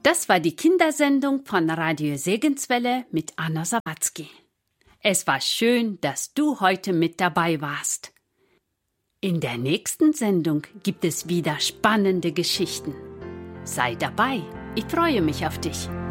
Das war die Kindersendung von Radio Segenswelle mit Anna Sawatzki. Es war schön, dass du heute mit dabei warst. In der nächsten Sendung gibt es wieder spannende Geschichten. Sei dabei, ich freue mich auf dich.